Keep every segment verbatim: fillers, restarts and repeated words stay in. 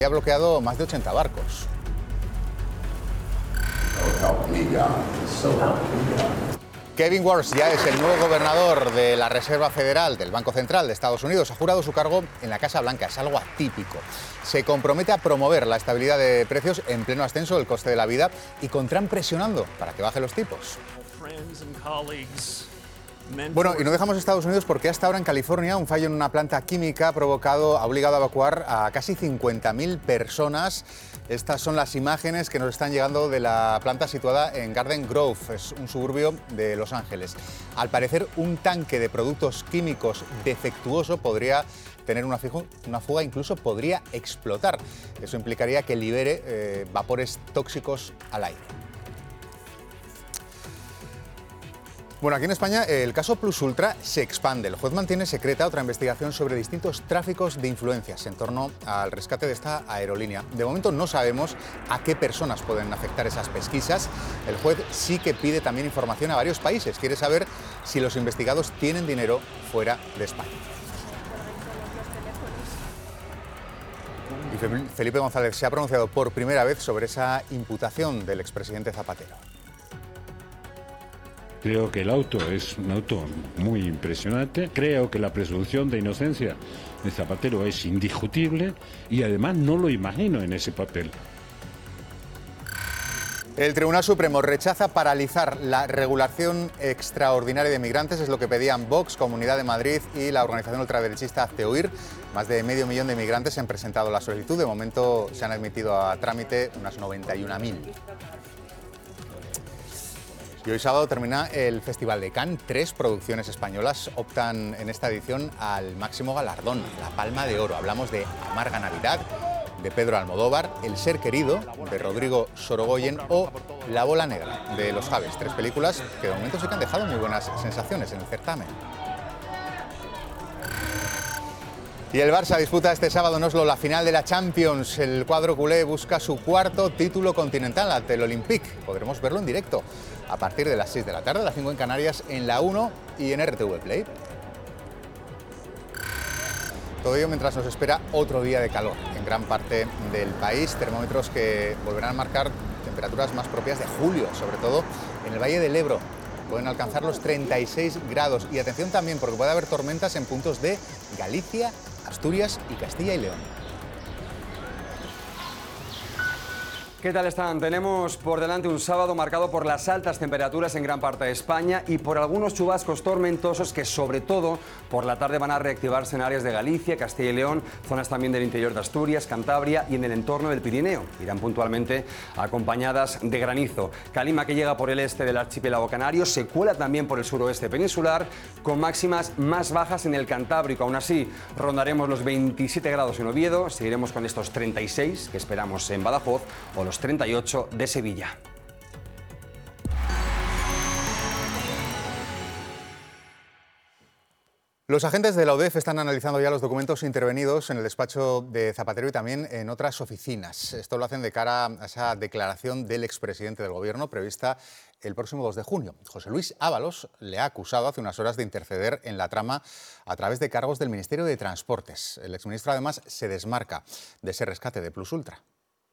Ha bloqueado más de ochenta barcos. Kevin Warsh ya es el nuevo gobernador de la Reserva Federal del Banco Central de Estados Unidos. Ha jurado su cargo en la Casa Blanca. Es algo atípico. Se compromete a promover la estabilidad de precios en pleno ascenso del coste de la vida y con Trump presionando para que baje los tipos. Bueno, y no dejamos Estados Unidos porque hasta ahora en California un fallo en una planta química ha provocado, ha obligado a evacuar a casi cincuenta mil personas. Estas son las imágenes que nos están llegando de la planta situada en Garden Grove, es un suburbio de Los Ángeles. Al parecer, un tanque de productos químicos defectuoso podría tener una, fijo, una fuga, incluso podría explotar. Eso implicaría que libere eh, vapores tóxicos al aire. Bueno, aquí en España el caso Plus Ultra se expande. El juez mantiene secreta otra investigación sobre distintos tráficos de influencias en torno al rescate de esta aerolínea. De momento no sabemos a qué personas pueden afectar esas pesquisas. El juez sí que pide también información a varios países. Quiere saber si los investigados tienen dinero fuera de España. Y Felipe González se ha pronunciado por primera vez sobre esa imputación del expresidente Zapatero. Creo que el auto es un auto muy impresionante. Creo que la presunción de inocencia de Zapatero es indiscutible y además no lo imagino en ese papel. El Tribunal Supremo rechaza paralizar la regulación extraordinaria de migrantes, es lo que pedían Vox, Comunidad de Madrid y la organización ultraderechista Hazte Oír. Más de medio millón de migrantes han presentado la solicitud. De momento se han admitido a trámite unas noventa y una mil. Y hoy sábado termina el Festival de Cannes. Tres producciones españolas optan en esta edición al máximo galardón, la Palma de Oro. Hablamos de Amarga Navidad, de Pedro Almodóvar, El ser querido, de Rodrigo Sorogoyen o La bola negra, de Los Javes. Tres películas que de momento sí que han dejado muy buenas sensaciones en el certamen. Y el Barça disputa este sábado en Oslo la final de la Champions. El cuadro culé busca su cuarto título continental ante el Olympique. Podremos verlo en directo a partir de las seis de la tarde, a las cinco en Canarias, en la uno y en R T V Play. Todo ello mientras nos espera otro día de calor en gran parte del país. Termómetros que volverán a marcar temperaturas más propias de julio, sobre todo en el Valle del Ebro. Pueden alcanzar los treinta y seis grados. Y atención también, porque puede haber tormentas en puntos de Galicia, Asturias y Castilla y León. ¿Qué tal están? Tenemos por delante un sábado marcado por las altas temperaturas en gran parte de España y por algunos chubascos tormentosos que sobre todo por la tarde van a reactivarse en áreas de Galicia, Castilla y León, zonas también del interior de Asturias, Cantabria y en el entorno del Pirineo. Irán puntualmente acompañadas de granizo. Calima que llega por el este del archipiélago canario, se cuela también por el suroeste peninsular con máximas más bajas en el Cantábrico. Aún así rondaremos los veintisiete grados en Oviedo, seguiremos con estos treinta y seis que esperamos en Badajoz o los treinta y ocho de Sevilla. Los agentes de la U D E F están analizando ya los documentos intervenidos en el despacho de Zapatero y también en otras oficinas. Esto lo hacen de cara a esa declaración del expresidente del Gobierno prevista el próximo dos de junio. José Luis Ábalos le ha acusado hace unas horas de interceder en la trama a través de cargos del Ministerio de Transportes. El exministro además se desmarca de ese rescate de Plus Ultra.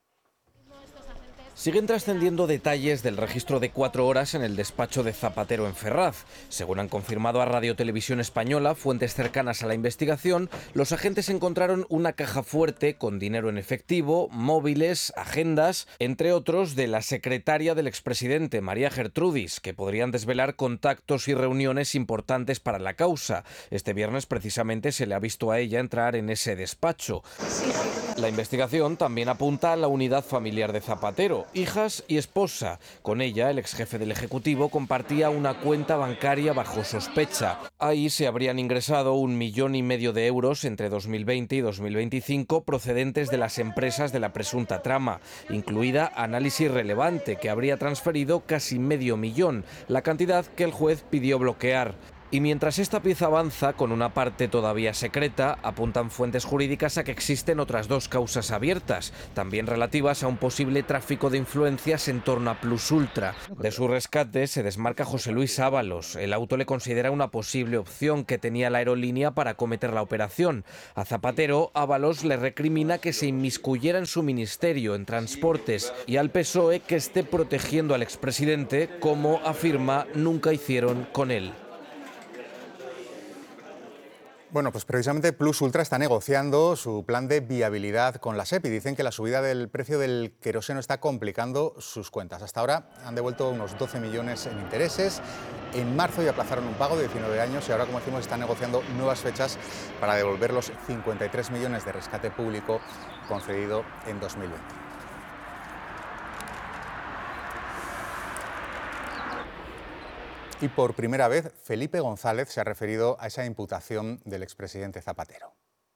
Siguen trascendiendo detalles del registro de cuatro horas en el despacho de Zapatero en Ferraz. Según han confirmado a Radio Televisión Española, fuentes cercanas a la investigación, los agentes encontraron una caja fuerte con dinero en efectivo, móviles, agendas, entre otros de la secretaria del expresidente, María Gertrudis, que podrían desvelar contactos y reuniones importantes para la causa. Este viernes precisamente se le ha visto a ella entrar en ese despacho. La investigación también apunta a la unidad familiar de Zapatero, hijas y esposa. Con ella, el exjefe del Ejecutivo compartía una cuenta bancaria bajo sospecha. Ahí se habrían ingresado un millón y medio de euros entre dos mil veinte y dos mil veinticinco procedentes de las empresas de la presunta trama, incluida Análisis Relevante, que habría transferido casi medio millón, la cantidad que el juez pidió bloquear. Y mientras esta pieza avanza, con una parte todavía secreta, apuntan fuentes jurídicas a que existen otras dos causas abiertas, también relativas a un posible tráfico de influencias en torno a Plus Ultra. De su rescate se desmarca José Luis Ábalos. El auto le considera una posible opción que tenía la aerolínea para acometer la operación. A Zapatero, Ábalos le recrimina que se inmiscuyera en su ministerio, en transportes, y al P S O E que esté protegiendo al expresidente, como afirma nunca hicieron con él. Bueno, pues precisamente Plus Ultra está negociando su plan de viabilidad con la S E P y dicen que la subida del precio del queroseno está complicando sus cuentas. Hasta ahora han devuelto unos doce millones en intereses. En marzo ya aplazaron un pago de diecinueve años y ahora, como decimos, están negociando nuevas fechas para devolver los cincuenta y tres millones de rescate público concedido en dos mil veinte. Y por primera vez, Felipe González se ha referido a esa imputación del expresidente Zapatero.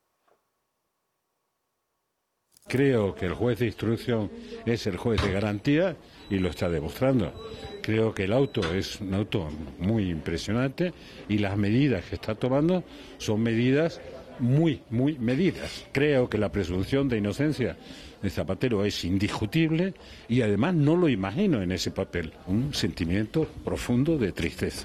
Creo que el juez de instrucción es el juez de garantía y lo está demostrando. Creo que el auto es un auto muy impresionante y las medidas que está tomando son medidas muy, muy medidas. Creo que la presunción de inocencia de Zapatero es indiscutible y además no lo imagino en ese papel. Un sentimiento profundo de tristeza.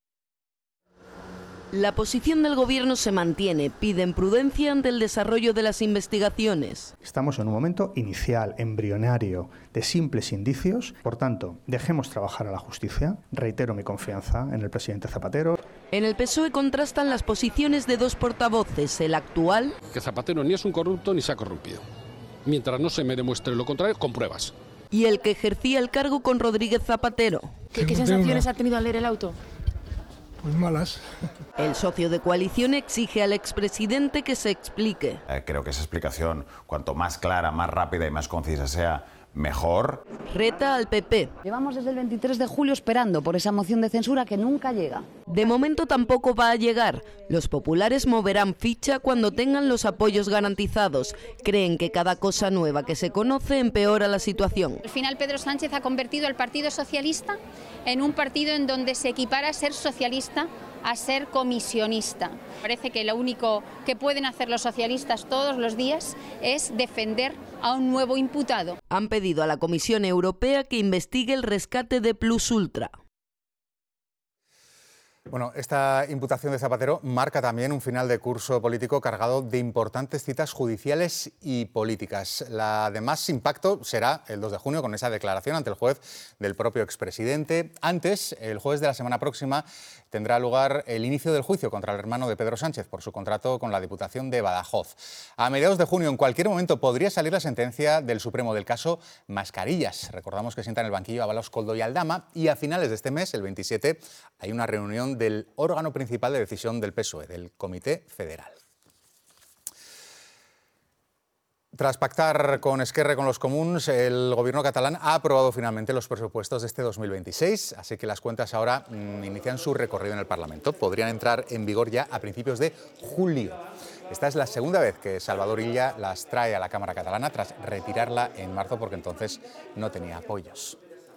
La posición del Gobierno se mantiene. Piden prudencia ante el desarrollo de las investigaciones. Estamos en un momento inicial, embrionario, de simples indicios. Por tanto, dejemos trabajar a la justicia. Reitero mi confianza en el presidente Zapatero. En el P S O E contrastan las posiciones de dos portavoces. El actual... Que Zapatero ni es un corrupto ni se ha corrompido. Mientras no se me demuestre lo contrario, con pruebas. Y el que ejercía el cargo con Rodríguez Zapatero. ¿Qué, qué sensaciones ha tenido al leer el auto? Pues malas. El socio de coalición exige al expresidente que se explique. Eh, creo que esa explicación, cuanto más clara, más rápida y más concisa sea, mejor. Reta al P P. Llevamos desde el veintitrés de julio esperando por esa moción de censura que nunca llega. De momento tampoco va a llegar. Los populares moverán ficha cuando tengan los apoyos garantizados. Creen que cada cosa nueva que se conoce empeora la situación. Al final Pedro Sánchez ha convertido al Partido Socialista en un partido en donde se equipara a ser socialista a ser comisionista. Parece que lo único que pueden hacer los socialistas todos los días es defender a un nuevo imputado. Han pedido a la Comisión Europea que investigue el rescate de Plus Ultra. Bueno, esta imputación de Zapatero marca también un final de curso político cargado de importantes citas judiciales y políticas. La de más impacto será el dos de junio con esa declaración ante el juez del propio expresidente. Antes, el jueves de la semana próxima, tendrá lugar el inicio del juicio contra el hermano de Pedro Sánchez por su contrato con la Diputación de Badajoz. A mediados de junio, en cualquier momento, podría salir la sentencia del Supremo del caso Mascarillas. Recordamos que sientan en el banquillo Ábalos, Koldo y Aldama, y a finales de este mes, el veintisiete, hay una reunión del órgano principal de decisión del P S O E, del Comité Federal. Tras pactar con Esquerra y con los comuns, el gobierno catalán ha aprobado finalmente los presupuestos de este dos mil veintiséis, así que las cuentas ahora mmm, inician su recorrido en el Parlamento. Podrían entrar en vigor ya a principios de julio. Esta es la segunda vez que Salvador Illa las trae a la Cámara catalana tras retirarla en marzo porque entonces no tenía apoyos.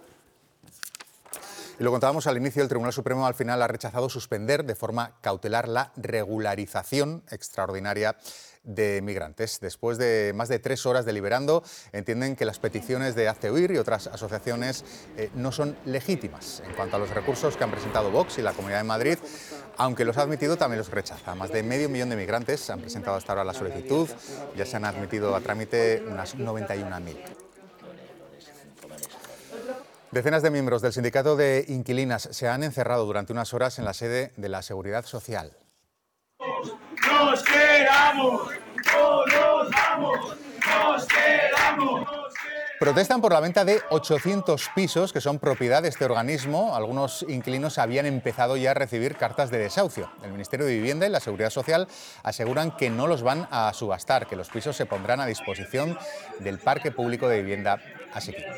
Y lo contábamos al inicio, el Tribunal Supremo al final ha rechazado suspender de forma cautelar la regularización extraordinaria de migrantes. Después de más de tres horas deliberando, entienden que las peticiones de Hazte Oír y otras asociaciones eh, no son legítimas. En cuanto a los recursos que han presentado Vox y la Comunidad de Madrid, aunque los ha admitido, también los rechaza. Más de medio millón de migrantes han presentado hasta ahora la solicitud, ya se han admitido a trámite unas noventa y una mil. Decenas de miembros del sindicato de inquilinas se han encerrado durante unas horas en la sede de la Seguridad Social. ¡Nos quedamos! ¡No nos vamos! ¡Nos quedamos! Protestan por la venta de ochocientos pisos que son propiedad de este organismo. Algunos inquilinos habían empezado ya a recibir cartas de desahucio. El Ministerio de Vivienda y la Seguridad Social aseguran que no los van a subastar, que los pisos se pondrán a disposición del parque público de vivienda asequible.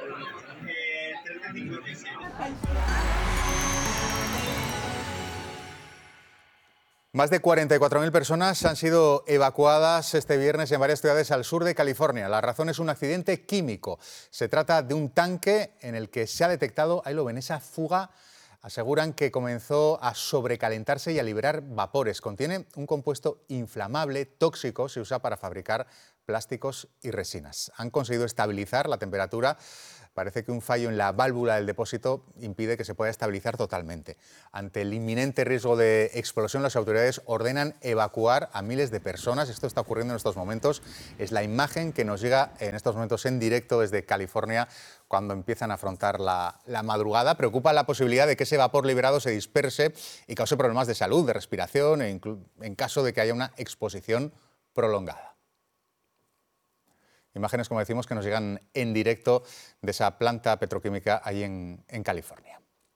Más de cuarenta y cuatro mil personas han sido evacuadas este viernes en varias ciudades al sur de California. La razón es un accidente químico. Se trata de un tanque en el que se ha detectado, ahí lo ven, esa fuga aseguran que comenzó a sobrecalentarse y a liberar vapores. Contiene un compuesto inflamable, tóxico, se usa para fabricar plásticos y resinas. Han conseguido estabilizar la temperatura. Parece que un fallo en la válvula del depósito impide que se pueda estabilizar totalmente. Ante el inminente riesgo de explosión, las autoridades ordenan evacuar a miles de personas. Esto está ocurriendo en estos momentos. Es la imagen que nos llega en estos momentos en directo desde California, cuando empiezan a afrontar la, la madrugada. Preocupa la posibilidad de que ese vapor liberado se disperse y cause problemas de salud, de respiración, e en caso de que haya una exposición prolongada. Imágenes, como decimos, que nos llegan en directo de esa planta petroquímica ahí en, en California.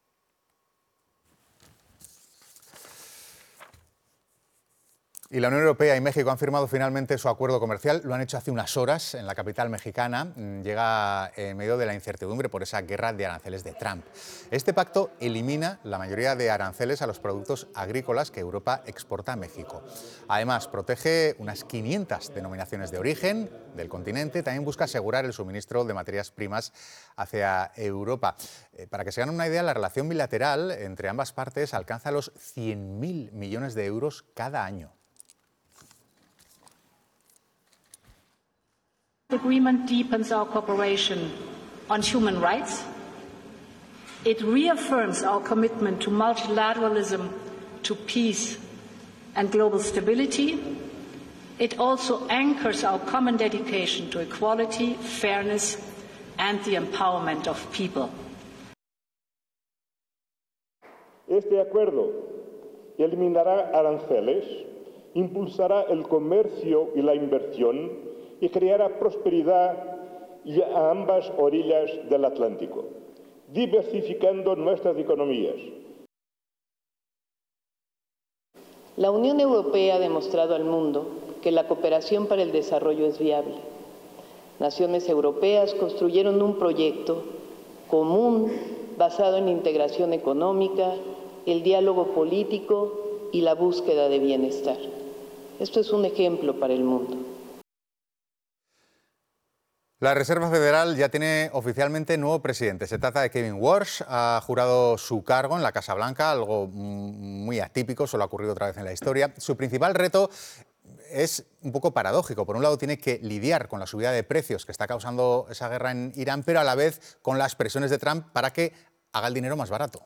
Y la Unión Europea y México han firmado finalmente su acuerdo comercial. Lo han hecho hace unas horas en la capital mexicana. Llega en medio de la incertidumbre por esa guerra de aranceles de Trump. Este pacto elimina la mayoría de aranceles a los productos agrícolas que Europa exporta a México. Además, protege unas quinientas denominaciones de origen del continente. También busca asegurar el suministro de materias primas hacia Europa. Eh, para que se hagan una idea, la relación bilateral entre ambas partes alcanza los cien mil millones de euros cada año. The agreement deepens our cooperation on human rights. It reaffirms our commitment to multilateralism, to peace and global stability. It also anchors our common dedication to equality, fairness and the empowerment of people. Este acuerdo eliminará aranceles, impulsará el comercio y la inversión y creará prosperidad a ambas orillas del Atlántico, diversificando nuestras economías. La Unión Europea ha demostrado al mundo que la cooperación para el desarrollo es viable. Naciones europeas construyeron un proyecto común basado en la integración económica, el diálogo político y la búsqueda de bienestar. Esto es un ejemplo para el mundo. La Reserva Federal ya tiene oficialmente nuevo presidente. Se trata de Kevin Warsh. Ha jurado su cargo en la Casa Blanca, algo muy atípico, solo ha ocurrido otra vez en la historia. Su principal reto es un poco paradójico. Por un lado, tiene que lidiar con la subida de precios que está causando esa guerra en Irán, pero a la vez con las presiones de Trump para que haga el dinero más barato.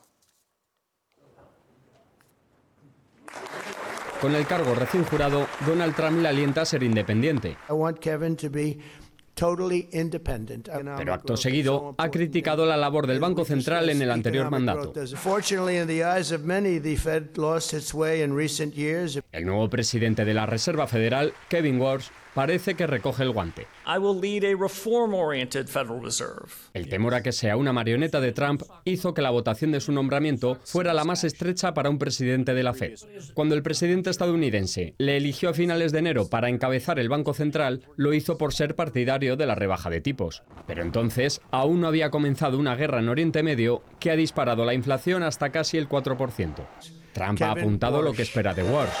Con el cargo recién jurado, Donald Trump le alienta a ser independiente. I want Kevin to be totally independent. Pero acto seguido ha criticado la labor del Banco Central en el anterior mandato. El nuevo presidente de la Reserva Federal, Kevin Warsh, parece que recoge el guante. El temor a que sea una marioneta de Trump hizo que la votación de su nombramiento fuera la más estrecha para un presidente de la Fed. Cuando el presidente estadounidense le eligió a finales de enero para encabezar el Banco Central, lo hizo por ser partidario de la rebaja de tipos. Pero entonces aún no había comenzado una guerra en Oriente Medio que ha disparado la inflación hasta casi el cuatro por ciento. Trump ha apuntado lo que espera de Warsh.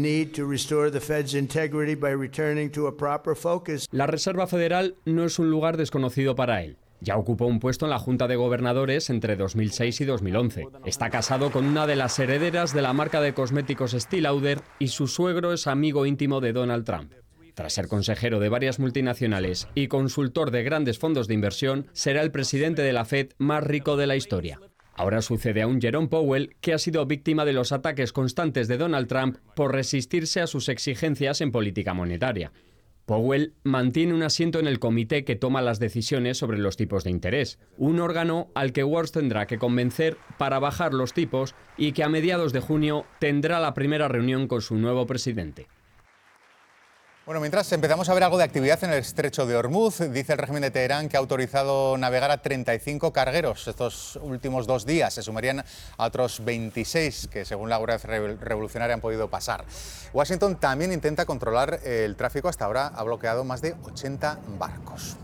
La Reserva Federal no es un lugar desconocido para él. Ya ocupó un puesto en la Junta de Gobernadores entre dos mil seis y dos mil once. Está casado con una de las herederas de la marca de cosméticos Estée Lauder y su suegro es amigo íntimo de Donald Trump. Tras ser consejero de varias multinacionales y consultor de grandes fondos de inversión, será el presidente de la Fed más rico de la historia. Ahora sucede a un Jerome Powell que ha sido víctima de los ataques constantes de Donald Trump por resistirse a sus exigencias en política monetaria. Powell mantiene un asiento en el comité que toma las decisiones sobre los tipos de interés, un órgano al que Warsh tendrá que convencer para bajar los tipos y que a mediados de junio tendrá la primera reunión con su nuevo presidente. Bueno, mientras empezamos a ver algo de actividad en el estrecho de Hormuz, dice el régimen de Teherán que ha autorizado navegar a treinta y cinco cargueros estos últimos dos días. Se sumarían a otros veintiséis que, según la Guardia Revolucionaria, han podido pasar. Washington también intenta controlar el tráfico. Hasta ahora ha bloqueado más de ochenta barcos.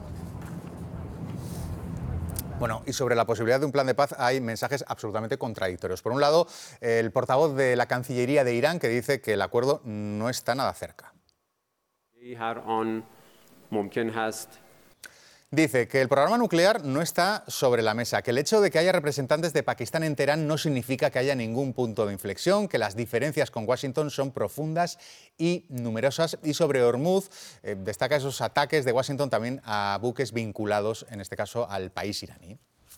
Bueno, y sobre la posibilidad de un plan de paz hay mensajes absolutamente contradictorios. Por un lado, el portavoz de la Cancillería de Irán, que dice que el acuerdo no está nada cerca. Dice que el programa nuclear no está sobre la mesa, que el hecho de que haya representantes de Pakistán en Teherán no significa que haya ningún punto de inflexión, que las diferencias con Washington son profundas y numerosas. Y sobre Hormuz, eh, destaca esos ataques de Washington también a buques vinculados, en este caso, al país iraní.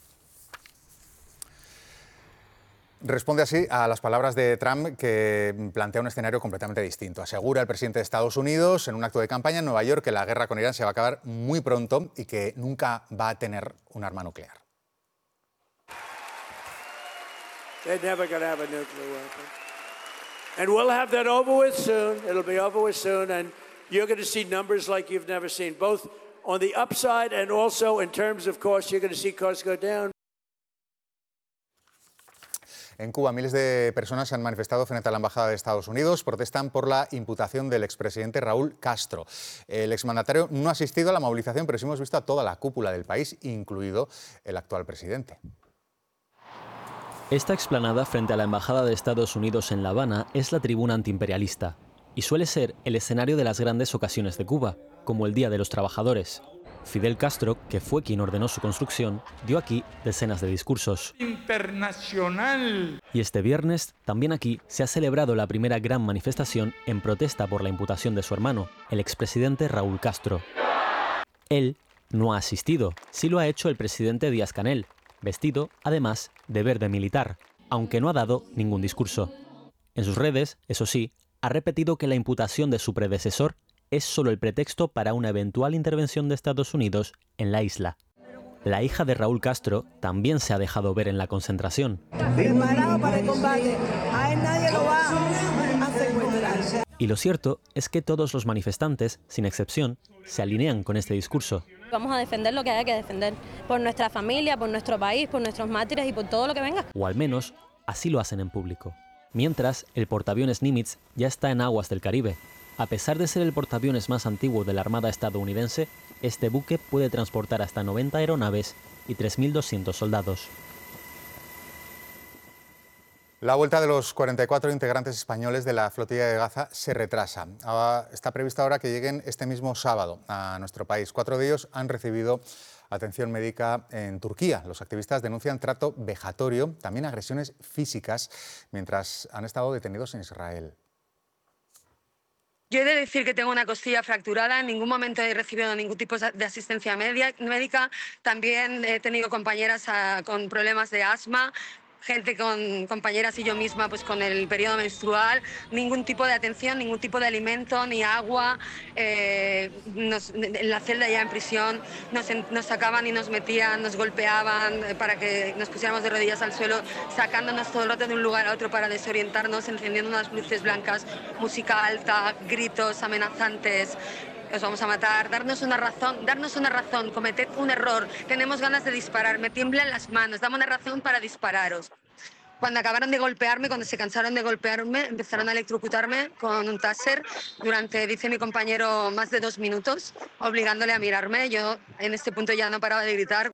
Responde así a las palabras de Trump, que plantea un escenario completamente distinto. Asegura el presidente de Estados Unidos en un acto de campaña en Nueva York que la guerra con Irán se va a acabar muy pronto y que nunca va a tener un arma nuclear. They're never going to have a nuclear weapon. And we'll have that over with soon. It'll be over with soon, and you're going to see numbers like you've never seen, both on the upside and also in terms of costs. You're going to see costs go down. En Cuba, miles de personas se han manifestado frente a la Embajada de Estados Unidos. Protestan por la imputación del expresidente Raúl Castro. El exmandatario no ha asistido a la movilización, pero sí hemos visto a toda la cúpula del país, incluido el actual presidente. Esta explanada frente a la Embajada de Estados Unidos en La Habana es la tribuna antiimperialista y suele ser el escenario de las grandes ocasiones de Cuba, como el Día de los Trabajadores. Fidel Castro, que fue quien ordenó su construcción, dio aquí decenas de discursos. Internacional. Y este viernes, también aquí, se ha celebrado la primera gran manifestación en protesta por la imputación de su hermano, el expresidente Raúl Castro. Él no ha asistido, sí lo ha hecho el presidente Díaz-Canel, vestido, además, de verde militar, aunque no ha dado ningún discurso. En sus redes, eso sí, ha repetido que la imputación de su predecesor es solo el pretexto para una eventual intervención de Estados Unidos en la isla. La hija de Raúl Castro también se ha dejado ver en la concentración. Preparado para el combate. A él nadie lo va a secuestrar. Y lo cierto es que todos los manifestantes, sin excepción, se alinean con este discurso. Vamos a defender lo que haya que defender, por nuestra familia, por nuestro país, por nuestros mártires y por todo lo que venga. O al menos, así lo hacen en público. Mientras, el portaaviones Nimitz ya está en aguas del Caribe. A pesar de ser el portaaviones más antiguo de la Armada estadounidense, este buque puede transportar hasta noventa aeronaves y tres mil doscientos soldados. La vuelta de los cuarenta y cuatro integrantes españoles de la flotilla de Gaza se retrasa. Está previsto ahora que lleguen este mismo sábado a nuestro país. Cuatro de ellos han recibido atención médica en Turquía. Los activistas denuncian trato vejatorio, también agresiones físicas, mientras han estado detenidos en Israel. Yo he de decir que tengo una costilla fracturada, en ningún momento he recibido ningún tipo de asistencia médica. También he tenido compañeras a, con problemas de asma, gente con compañeras y yo misma pues con el periodo menstrual, ningún tipo de atención, ningún tipo de alimento, ni agua. Eh, nos, en la celda ya en prisión nos, nos sacaban y nos metían, nos golpeaban para que nos pusiéramos de rodillas al suelo, sacándonos todo el rato de un lugar a otro para desorientarnos, encendiendo unas luces blancas, música alta, gritos amenazantes. Os vamos a matar, darnos una razón, darnos una razón, cometed un error, tenemos ganas de disparar, me tiemblan las manos, dame una razón para dispararos. Cuando acabaron de golpearme, cuando se cansaron de golpearme, empezaron a electrocutarme con un taser durante, dice mi compañero, más de dos minutos, obligándole a mirarme. Yo en este punto ya no paraba de gritar.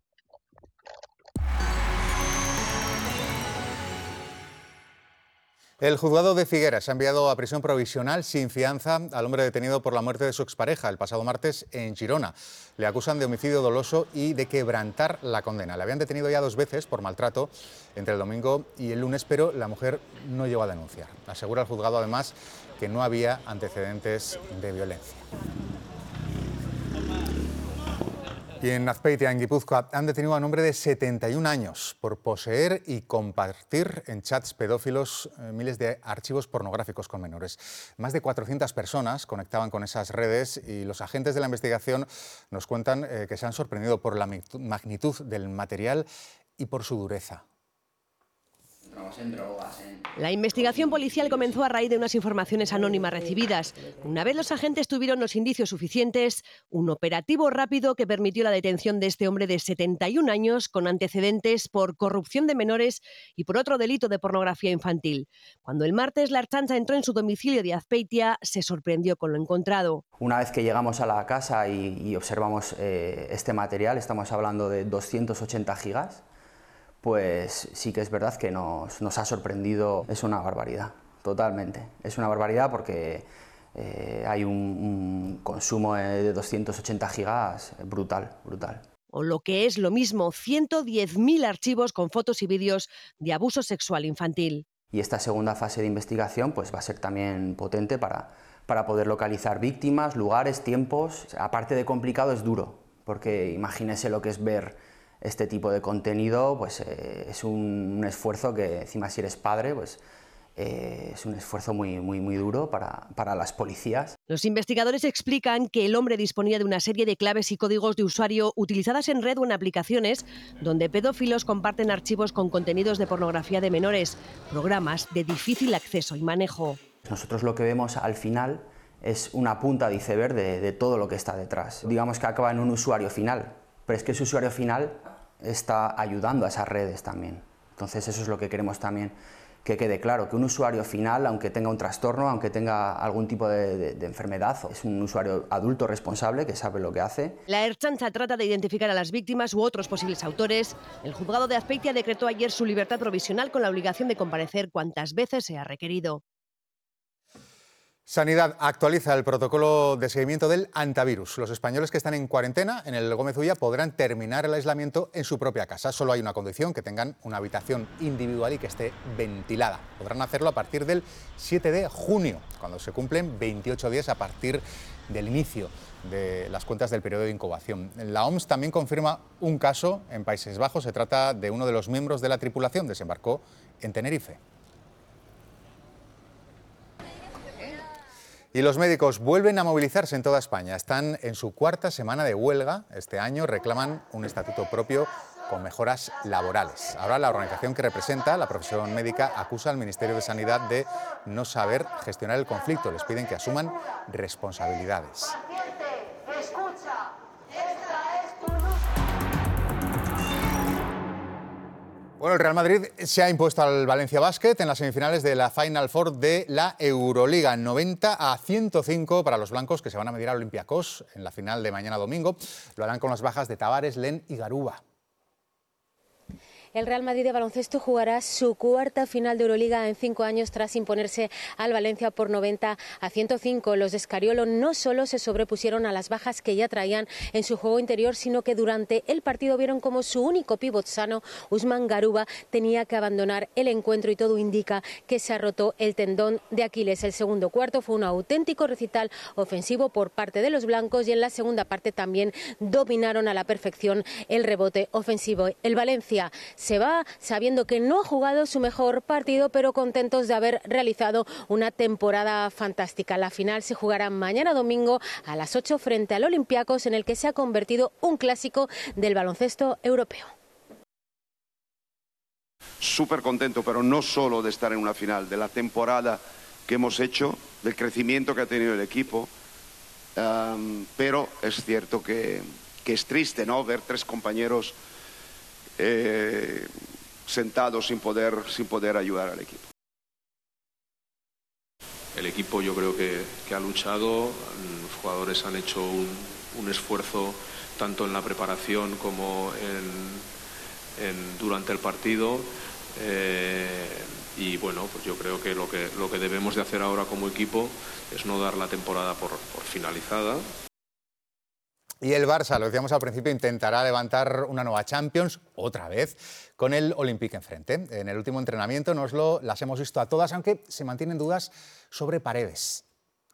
El juzgado de Figueras ha enviado a prisión provisional sin fianza al hombre detenido por la muerte de su expareja el pasado martes en Girona. Le acusan de homicidio doloso y de quebrantar la condena. Le habían detenido ya dos veces por maltrato entre el domingo y el lunes, pero la mujer no llegó a denunciar. Asegura el juzgado además que no había antecedentes de violencia. Y en Azpeitia, en Guipúzcoa, han detenido a un hombre de setenta y un años por poseer y compartir en chats pedófilos eh, miles de archivos pornográficos con menores. Más de cuatrocientas personas conectaban con esas redes y los agentes de la investigación nos cuentan eh, que se han sorprendido por la magnitud del material y por su dureza. La investigación policial comenzó a raíz de unas informaciones anónimas recibidas. Una vez los agentes tuvieron los indicios suficientes, un operativo rápido que permitió la detención de este hombre de setenta y un años con antecedentes por corrupción de menores y por otro delito de pornografía infantil. Cuando el martes la Ertzaintza entró en su domicilio de Azpeitia, se sorprendió con lo encontrado. Una vez que llegamos a la casa y, y observamos eh, este material, estamos hablando de doscientos ochenta gigas, pues sí que es verdad que nos, nos ha sorprendido. Es una barbaridad, totalmente. Es una barbaridad porque eh, hay un, un consumo de doscientos ochenta gigas brutal, brutal. O lo que es lo mismo, ciento diez mil archivos con fotos y vídeos de abuso sexual infantil. Y esta segunda fase de investigación pues, va a ser también potente para, para poder localizar víctimas, lugares, tiempos. Aparte de complicado, es duro, porque imagínese lo que es ver este tipo de contenido, pues eh, es un, un esfuerzo que, encima si eres padre, pues eh, es un esfuerzo muy, muy, muy duro para, para las policías. Los investigadores explican que el hombre disponía de una serie de claves y códigos de usuario utilizadas en red o en aplicaciones donde pedófilos comparten archivos con contenidos de pornografía de menores, programas de difícil acceso y manejo. Nosotros lo que vemos al final es una punta de iceberg de, de todo lo que está detrás. Digamos que acaba en un usuario final, pero es que ese usuario final está ayudando a esas redes también. Entonces eso es lo que queremos también que quede claro, que un usuario final, aunque tenga un trastorno, aunque tenga algún tipo de, de, de enfermedad, es un usuario adulto responsable que sabe lo que hace. La Ertzaintza trata de identificar a las víctimas u otros posibles autores. El juzgado de Azpeitia decretó ayer su libertad provisional con la obligación de comparecer cuantas veces sea requerido. Sanidad actualiza el protocolo de seguimiento del antivirus. Los españoles que están en cuarentena en el Gómez Ulla podrán terminar el aislamiento en su propia casa. Solo hay una condición, que tengan una habitación individual y que esté ventilada. Podrán hacerlo a partir del siete de junio, cuando se cumplen veintiocho días a partir del inicio de las cuentas del periodo de incubación. La O M S también confirma un caso en Países Bajos. Se trata de uno de los miembros de la tripulación. Desembarcó en Tenerife. Y los médicos vuelven a movilizarse en toda España. Están en su cuarta semana de huelga. Este año reclaman un estatuto propio con mejoras laborales. Ahora la organización que representa la profesión médica acusa al Ministerio de Sanidad de no saber gestionar el conflicto. Les piden que asuman responsabilidades. Bueno, el Real Madrid se ha impuesto al Valencia Basket en las semifinales de la Final Four de la Euroliga. noventa a ciento cinco para los blancos, que se van a medir al Olympiacos en la final de mañana domingo. Lo harán con las bajas de Tavares, Len y Garuba. El Real Madrid de baloncesto jugará su cuarta final de Euroliga en cinco años tras imponerse al Valencia por noventa a ciento cinco. Los de Scariolo no solo se sobrepusieron a las bajas que ya traían en su juego interior, sino que durante el partido vieron como su único pívot sano, Usman Garuba, tenía que abandonar el encuentro y todo indica que se ha roto el tendón de Aquiles. El segundo cuarto fue un auténtico recital ofensivo por parte de los blancos y en la segunda parte también dominaron a la perfección el rebote ofensivo. El Valencia se va sabiendo que no ha jugado su mejor partido, pero contentos de haber realizado una temporada fantástica. La final se jugará mañana domingo a las ocho frente al Olympiacos, en el que se ha convertido un clásico del baloncesto europeo. Súper contento, pero no solo de estar en una final, de la temporada que hemos hecho, del crecimiento que ha tenido el equipo, um, pero es cierto que, que es triste, ¿no?, ver tres compañeros Eh, sentados sin poder, sin poder ayudar al equipo. El equipo yo creo que, que ha luchado, los jugadores han hecho un, un esfuerzo tanto en la preparación como en, en, durante el partido eh, y bueno, pues yo creo que lo, que lo que debemos de hacer ahora como equipo es no dar la temporada por, por finalizada. Y el Barça, lo decíamos al principio, intentará levantar una nueva Champions, otra vez, con el Olympique enfrente. En el último entrenamiento nos lo, las hemos visto a todas, aunque se mantienen dudas sobre Paredes.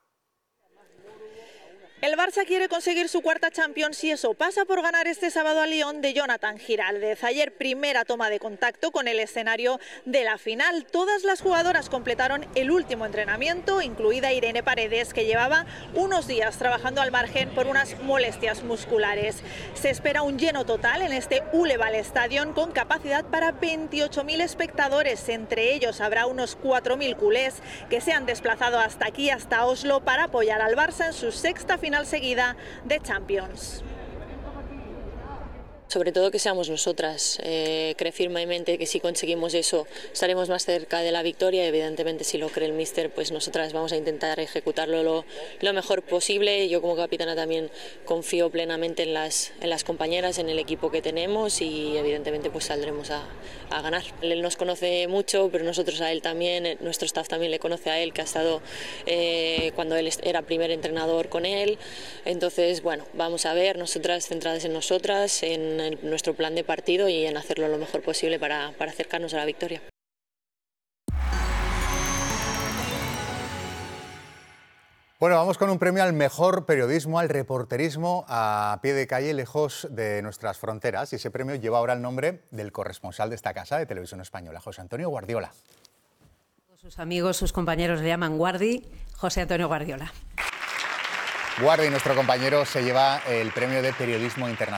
El Barça quiere conseguir su cuarta Champions y eso pasa por ganar este sábado al Lyon de Jonathan Giraldez. Ayer primera toma de contacto con el escenario de la final. Todas las jugadoras completaron el último entrenamiento, incluida Irene Paredes, que llevaba unos días trabajando al margen por unas molestias musculares. Se espera un lleno total en este Uleval Stadion con capacidad para veintiocho mil espectadores. Entre ellos habrá unos cuatro mil culés que se han desplazado hasta aquí, hasta Oslo, para apoyar al Barça en su sexta final final seguida de Champions. Sobre todo que seamos nosotras. Eh, creo firmemente que si conseguimos eso estaremos más cerca de la victoria. Evidentemente, si lo cree el míster, pues nosotras vamos a intentar ejecutarlo lo, lo mejor posible. Yo como capitana también confío plenamente en las, en las compañeras, en el equipo que tenemos y evidentemente pues saldremos a, a ganar. Él nos conoce mucho, pero nosotros a él también, nuestro staff también le conoce a él, que ha estado eh, cuando él era primer entrenador con él. Entonces, bueno, vamos a ver, nosotras centradas en nosotras, en en nuestro plan de partido y en hacerlo lo mejor posible para, para acercarnos a la victoria. Bueno, vamos con un premio al mejor periodismo, al reporterismo a pie de calle, lejos de nuestras fronteras. Y ese premio lleva ahora el nombre del corresponsal de esta casa de Televisión Española, José Antonio Guardiola. Sus amigos, sus compañeros le llaman Guardi, José Antonio Guardiola. Guardi, nuestro compañero, se lleva el premio de periodismo internacional.